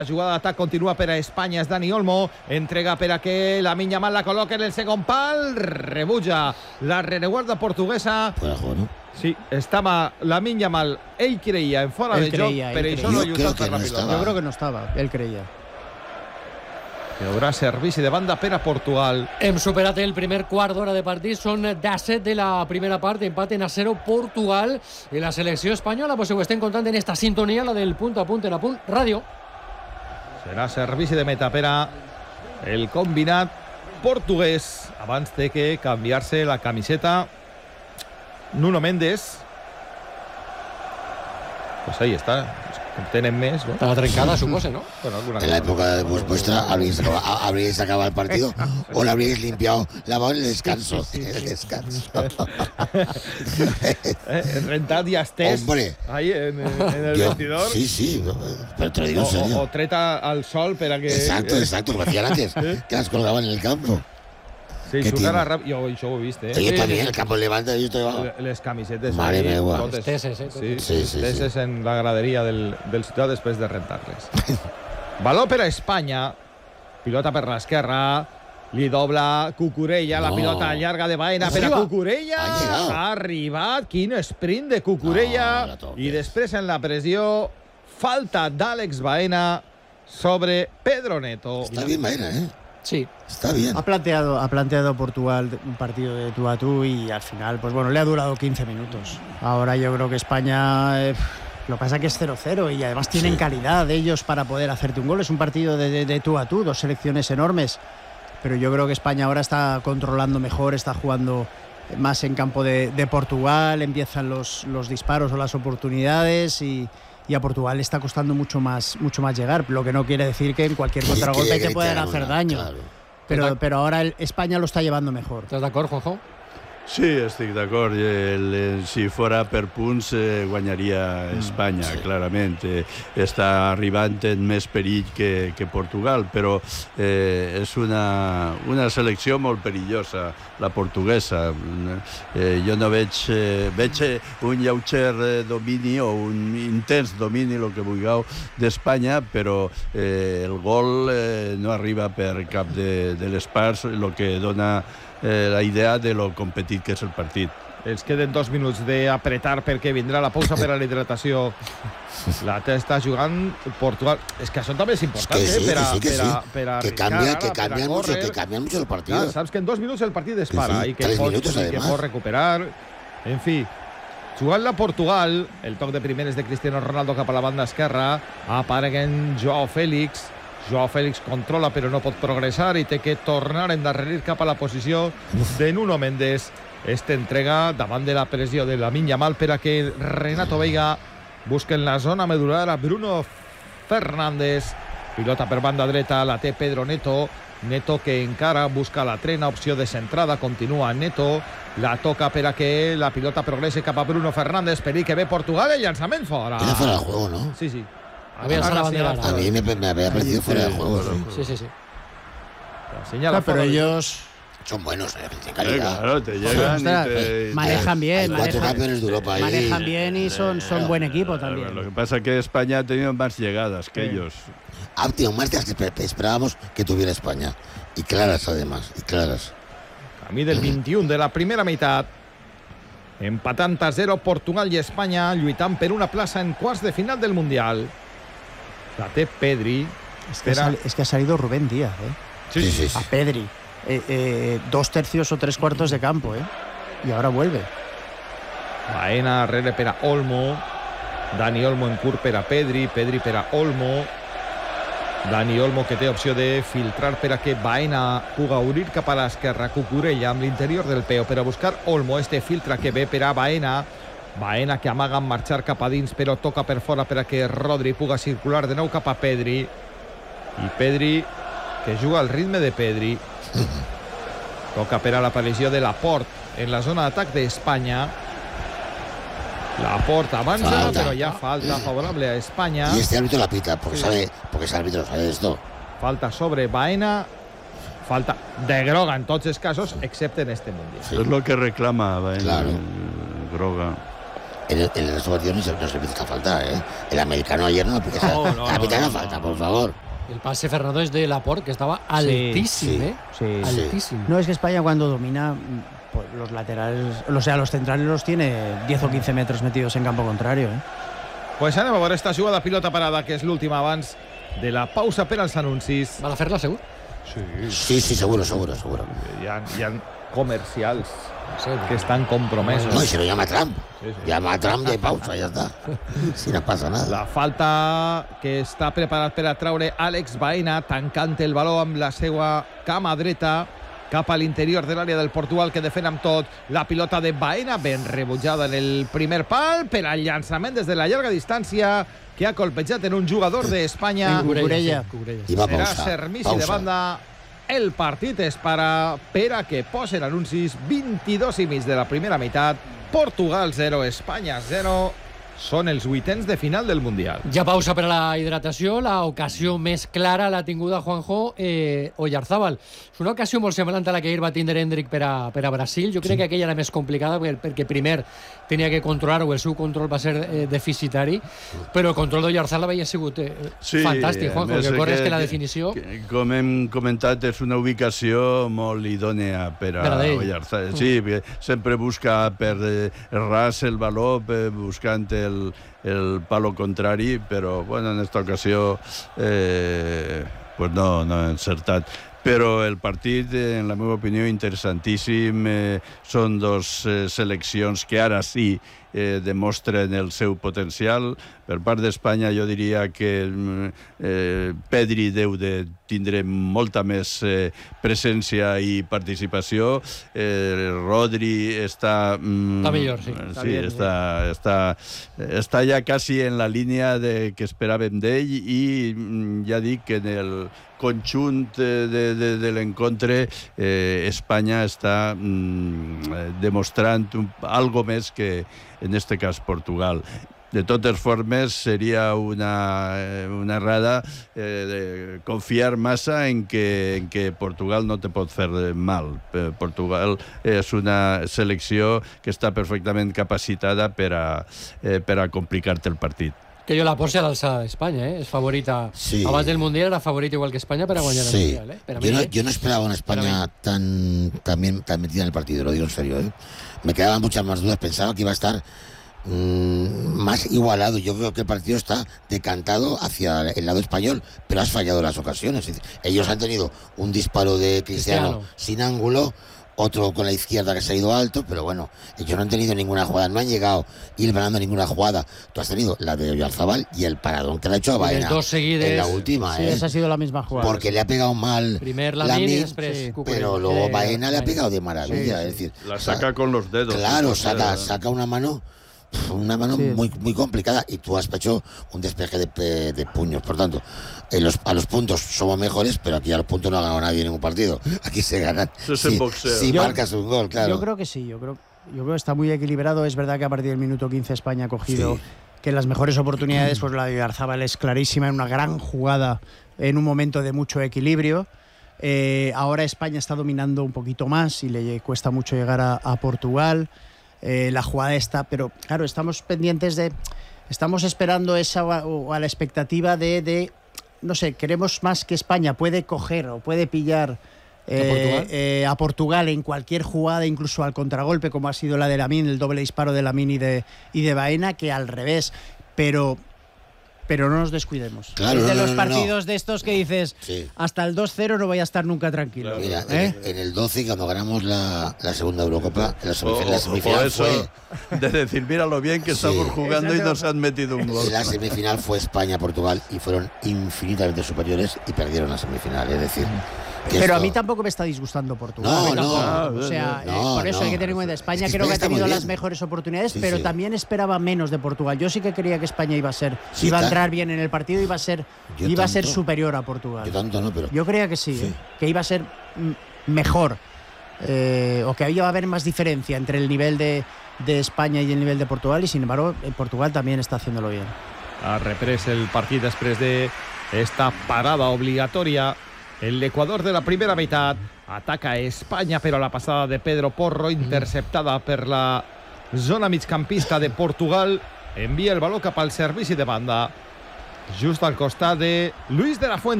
La jugada d'atac continua per a Espanya, és Dani Olmo, entrega per a que Lamine Yamal la col·loca en el segon pal, rebutja la rereguarda portuguesa. ¿no? Sí, estava Lamine Yamal, ell creia en fora de joc, però això no lluita per la pilota. Jo crec que no estava, ell creia. Hi haurà servici de banda per a Portugal. Hem superat el primer quart d'hora de partit, són 17 de la primera part, empaten a 0 Portugal i la selecció espanyola, pues ho estem contant en esta sintonia, la del punt a punt en Apunt Ràdio. Serà servici de meta per a el combinat portuguès abans de que canviar-se la camiseta Nuno Méndez. Pues ahí está, tenen més, ¿no? Estaba trencada, supongo, ¿no? Bueno, en la época vuestra habríais acabado el partido o le habríais limpiado la mano en el descanso. Rentat i estès. Hombre. Ahí en el vestidor. Sí, pero te lo digo en serio. O treta al sol para que... Exacto, lo hacían antes, que las colgaban en el campo. Sí, surrarà ràpid. Jo això ho he vist, Yo también, el campo levanta y yo estoy abajo. Les camisetes. Mare meva. Esteses, Sí. Esteses en la graderia del Ciutat després de rentar-les. Baló per a Espanya. Pilota per l'esquerra. Li dobla Cucurella, la pilota llarga de Baena per a Cucurella. Ha arribat, quin sprint de Cucurella. I després en la pressió, falta d'Àlex Baena sobre Pedro Neto. Està bien Baena, Sí. Está bien. Ha planteado Portugal un partido de tú a tú y al final, pues bueno, le ha durado 15 minutos. Ahora yo creo que España... lo que pasa es que es 0-0 y además tienen calidad ellos para poder hacerte un gol. Es un partido de tú a tú, dos selecciones enormes. Pero yo creo que España ahora está controlando mejor, está jugando más en campo de Portugal, empiezan los disparos o las oportunidades y a Portugal le está costando mucho más llegar, lo que no quiere decir que en cualquier contragolpe te puedan hacer daño. Claro. Pero ahora España lo está llevando mejor. ¿Estás d'acord, Juanjo? Sí, estic d'acord. Si fora per punts, guanyaria Espanya, clarament. Està arribant en més perill que Portugal, però és una selecció molt perillosa, la portuguesa. Jo no veig un lleuger domini o un intens domini, el que vulgueu, d'Espanya, però el gol no arriba per cap de les parts, el que dona la idea de lo competit que és el partit. Els queden 2 minuts d'apretar perquè vindrà la pausa per a la hidratació. La està jugant Portugal. És que això també és important, per a que cambia mucho el partido. Claro, saps que en 2 minuts el partit es para i que pot recuperar. En fi, jugant la Portugal, el toc de primeres de Cristiano Ronaldo cap a la banda esquerra, apareguen Joao Félix. Joao Félix controla però no pot progressar i té que tornar a endarrerir cap a la posició de Nuno Méndez. Esta entrega davant de la pressió de Lamine Yamal per a que Renato Veiga busque en la zona medular a Bruno Fernández. Pilota per banda dreta, la té Pedro Neto. Neto que encara busca la trena, opció de centrada, continua Neto. La toca per a que la pilota progresse cap a Bruno Fernández. Perill que ve Portugal, el llançament fora. Era fuera de juego, ¿no? Sí. A mí me había parecido fuera de juego. Sí. Señala, pero ellos son buenos, calidad. Claro, te llegan manejan bien. Hay 4 campeones de Europa ahí. Manejan bien y son buen equipo también. Lo que pasa es que España ha tenido más llegadas que ellos. Ha tenido más de las que esperábamos que tuviera España. Y claras, además. Camí del 21 de la primera meitat. Empatant a 0 Portugal i Espanya, lluitant per una plaça en quarts de final del Mundial. La té Pedri. Es que ha salido Rubén Díaz, Sí. A Pedri. 2 tercios o 3 cuartos de campo, y ahora vuelve. Baena darrere per a Olmo. Dani Olmo en curt per a Pedri per a Olmo. Dani Olmo que té opció de filtrar per a que Baena puga obrir cap a l'esquerra. Cucurella amb l'interior del peu per a buscar Olmo. Este filtra que ve per a Baena que amaga en marxar cap a dins però toca per fora per a que Rodri puga circular de nou cap a Pedri. I Pedri que juga al ritme de Pedri. Toca per a l'aparició de Laporte en la zona d'atac d'Espanya. Laporte avanza, pero ya falta favorable a España. Y este árbitro la pita, porque es árbitro, sabe esto. Falta sobre Baena. Falta de Groga en tots els casos, excepte en este Mundial. Es lo que reclama Baena. Claro. Groga. En el resto de partidos no se pita falta, ¿eh? El americano ayer no pita falta, por favor. El pase, Fernando, es de Laporte, que estaba altísimo, altísimo. No, es que España cuando domina, pues los laterales, o sea, los centrales los tiene 10 o 15 metros metidos en campo contrario, ¿eh? Pues anem a veure esta jugada pilota parada, que és l'última abans de la pausa per als anuncis. ¿Van a fer-la, segur? Sí, seguro. Hi ha comercials que estan compromesos. No, y se lo llama Trump. Llama a Trump y hay pausa, ya está. Si no pasa nada. La falta que està preparat per atraure Àlex Baena, tancant el baló amb la seva cama dreta cap a l'interior de l'àrea del Portugal, que defèn amb tot. La pilota de Baena, ben rebutjada en el primer pal, per al llançament des de la llarga distància, que ha colpejat en un jugador d'Espanya. Cucurella. Serà Sermissi de banda. El partit es para per a que posen anuncis. 22 i mig de la primera meitat. Portugal 0, Espanya 0. Són els vuitens de final del Mundial. Ja pausa per a la hidratació. L'ocasió més clara l'ha tinguda Juanjo Oyarzábal. És una ocasió molt semblant a la que ahir va tindre Hendrik per a Brasil. Jo crec que aquella era més complicada perquè primer tenia que controlar, o el seu control va ser deficitari, però el control d'Oyarzabal havia sigut fantàstic, Juanjo, que corres que la definició... Com hem comentat, és una ubicació molt idònea per a Oyarzabal. Sí, sempre busca per ras el baló, buscant el palo contrari, però bueno, en esta ocasió pues no ha encertat. Però el partit, en la meva opinió, interessantíssim. Són dos seleccions que ara sí demostren el seu potencial. Per part d'Espanya jo diria que Pedri deu de tindre molta més presència i participació. Rodri està... Està millor, sí. Sí, està ja quasi en la línia que esperàvem d'ell, i ja dic que en el conjunt de l'encontre Espanya està demostrant algo més que en este cas Portugal. De totes formes, seria una errada confiar massa en que Portugal no te pot fer mal. Portugal és una selecció que està perfectament capacitada per a complicar-te el partit. Que jo la posi a l'alçada d'Espanya, és favorita. Sí. Abans del Mundial era favorita igual que España para guanyar el Mundial. Yo no esperaba una España tan metida en el partido, lo digo en serio. Me quedaban muchas más dudas, pensaba que iba a estar más igualado. Yo creo que el partido está decantado hacia el lado español, pero has fallado las ocasiones. Ellos han tenido un disparo de Cristiano sin ángulo, otro con la izquierda que se ha ido alto, pero bueno, ellos no han tenido ninguna jugada, no han llegado ir ganando ninguna jugada. Tú has tenido la de Oyarzábal y el paradón que le ha hecho a Baena en la última. Sí, esa ha sido la misma jugada. Porque le ha pegado mal Lamin, pero luego Baena le ha pegado de maravilla. Es decir, la saca con los dedos. Claro, saca una mano muy complicada, y tú has hecho un despeje de puños. Por tanto, a los puntos somos mejores, pero aquí a los puntos no ha ganado nadie en ningún partido. Aquí se ganan si marcas un gol, claro. Yo creo que sí, yo creo que está muy equilibrado. Es verdad que a partir del minuto 15 España ha cogido que las mejores oportunidades, pues la de Oyarzábal es clarísima, en una gran jugada en un momento de mucho equilibrio. Ahora España está dominando un poquito más y le cuesta mucho llegar a Portugal. La jugada está, pero claro, estamos pendientes estamos esperando esa, o a la expectativa de no sé, queremos más que España puede coger o puede pillar a Portugal en cualquier jugada, incluso al contragolpe, como ha sido la de Lamin, el doble disparo de Lamin y de Baena, que al revés, pero no nos descuidemos. Claro, es de los partidos de estos que dices, hasta el 2-0 no voy a estar nunca tranquilo. Mira, en el 12, cuando ganamos la segunda Eurocopa, la semifinal fue... De decir, mira lo bien que estamos jugando y nos han metido un gol. La semifinal fue España-Portugal y fueron infinitamente superiores y perdieron la semifinal, es decir... Pero a mí tampoco me está disgustando Portugal. O sea, por eso hay que tener en cuenta, España creo que ha tenido las mejores oportunidades, pero también esperaba menos de Portugal. Yo sí que creía que España iba a entrar bien en el partido, iba a ser superior a Portugal. Yo tanto no, pero... Yo creía que sí. Que iba a ser mejor, o que iba a haber más diferencia entre el nivel de España y el nivel de Portugal, y sin embargo Portugal también está haciéndolo bien. Ha reprès el partit després de esta parada obligatòria. El Ecuador de la primera meitat ataca a España, pero la pasada de Pedro Porro, interceptada per la zona migcampista de Portugal, envia el baló cap al servici de banda, just al costat de Luis de la Fuente.